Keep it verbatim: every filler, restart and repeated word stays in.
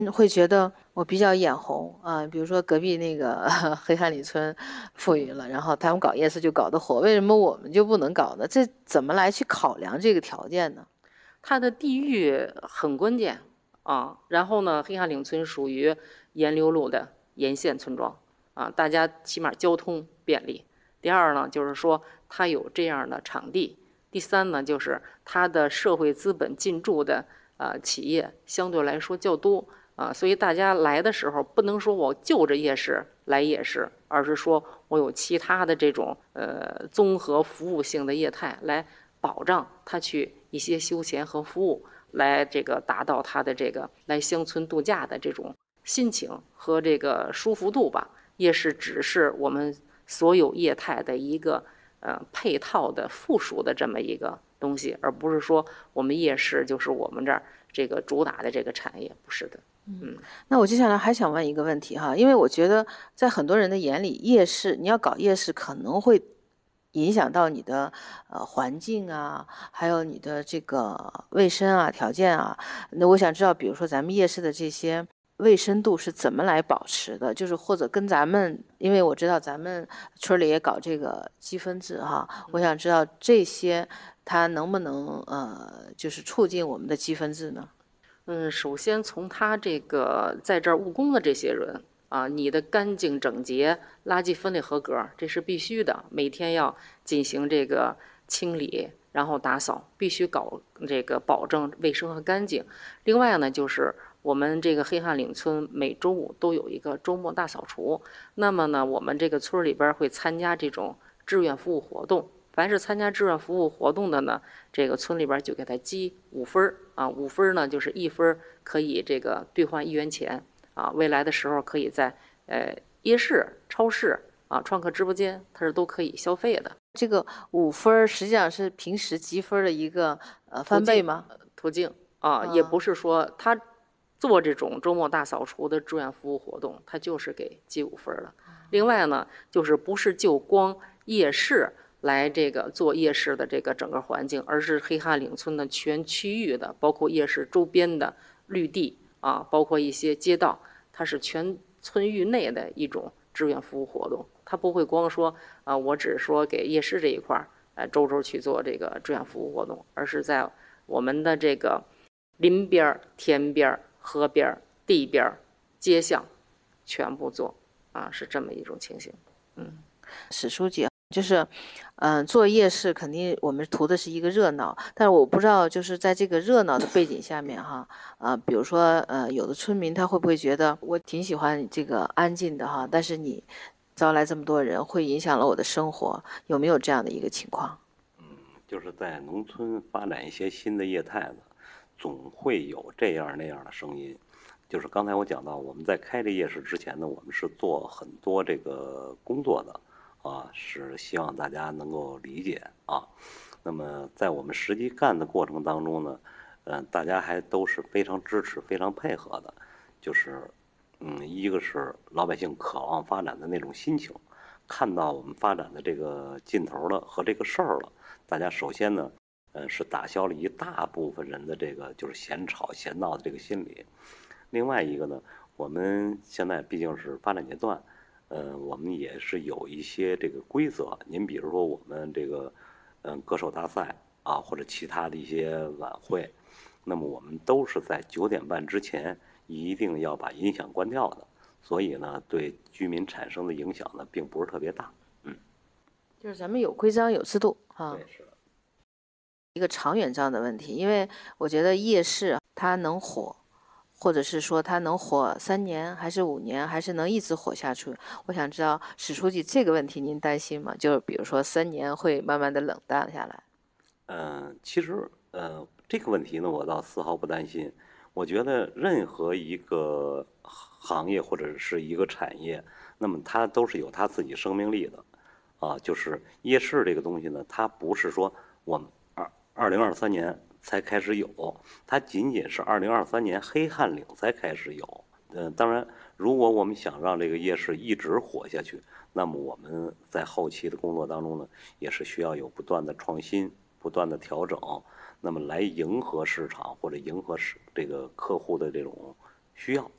会觉得我比较眼红啊，比如说隔壁那个黑汉里村富裕了，然后他们搞夜市就搞得火，为什么我们就不能搞呢？这怎么来去考量这个条件呢？ 它的地域很关键啊。然后呢，黑汉岭村属于沿流路的沿线村庄啊，大家起码交通便利。第二呢，就是说它有这样的场地。第三呢，就是它的社会资本进驻的啊企业相对来说较多啊，所以大家来的时候不能说我就着夜市来夜市，而是说我有其他的这种呃综合服务性的业态来保障他去一些休闲和服务，来这个达到他的这个来乡村度假的这种心情和这个舒服度吧。夜市只是我们所有业态的一个呃配套的附属的这么一个东西，而不是说我们夜市就是我们这儿这个主打的这个产业，不是的。嗯， 那我接下来还想问一个问题哈，因为我觉得在很多人的眼里，夜市你要搞夜市可能会影响到你的呃环境啊，还有你的这个卫生啊条件啊。那我想知道，比如说咱们夜市的这些卫生度是怎么来保持的？就是或者跟咱们，因为我知道咱们村里也搞这个积分制哈，我想知道这些它能不能呃就是促进我们的积分制呢？ 嗯，首先从他这个在这儿务工的这些人啊，你的干净整洁、垃圾分类合格，这是必须的。每天要进行这个清理，然后打扫，必须搞这个保证卫生和干净。另外呢，就是我们这个黑汉岭村每周五都有一个周末大扫除。那么呢，我们这个村里边会参加这种志愿服务活动。凡是参加志愿服务活动的呢，这个村里边就给他积五分啊，五分呢就是一分可以这个兑换一元钱啊，未来的时候可以在呃夜市、超市啊、创客直播间，它是都可以消费的。 这个五分实际上是平时积分的一个呃翻倍吗？ 途径啊，也不是说他做这种周末大扫除的志愿服务活动，他就是给积五分了。另外呢，就是不是就光夜市来这个做夜市的这个整个环境，而是黑汉岭村的全区域的，包括夜市周边的绿地啊，包括一些街道，它是全村域内的一种志愿服务活动。它不会光说啊，我只说给夜市这一块儿，呃，周周去做这个志愿服务活动，而是在我们的这个林边、田边、河边、地边、街巷全部做啊，是这么一种情形。嗯， 史书记就是，嗯、呃，做夜市肯定我们图的是一个热闹，但是我不知道就是在这个热闹的背景下面哈，呃，比如说呃，有的村民他会不会觉得我挺喜欢这个安静的哈，但是你招来这么多人，会影响了我的生活，有没有这样的一个情况？ 就是在农村发展一些新的业态的，总会有这样那样的声音。就是刚才我讲到，我们在开这夜市之前呢，我们是做很多这个工作的，啊，是希望大家能够理解啊。那么在我们实际干的过程当中呢，嗯，大家还都是非常支持、非常配合的，就是，嗯，一个是老百姓渴望发展的那种心情，看到我们发展的这个劲头了和这个事儿了。大家首先呢，呃，是打消了一大部分人的这个就是嫌吵嫌闹的这个心理。另外一个呢，我们现在毕竟是发展阶段，呃，我们也是有一些这个规则。您比如说我们这个，嗯、歌手大赛啊，或者其他的一些晚会，那么我们都是在九点半之前一定要把音响关掉的。所以呢，对居民产生的影响呢，并不是特别大。嗯， 就是咱们有规章有制度啊。 对，是的。 一个长远这样的问题，因为我觉得夜市它能火，或者是说它能火三年还是五年，还是能一直火下去？我想知道史书记这个问题您担心吗？就是比如说三年会慢慢的冷淡下来。 嗯，其实呃，这个问题呢，我倒丝毫不担心。我觉得任何一个行业或者是一个产业，那么它都是有它自己生命力的。啊，就是夜市这个东西呢，它不是说我们二二零二三年才开始有，它仅仅是二零二三年黑汉岭才开始有。嗯，当然，如果我们想让这个夜市一直火下去，那么我们在后期的工作当中呢，也是需要有不断的创新、不断的调整，那么来迎合市场或者迎合市这个客户的这种需要。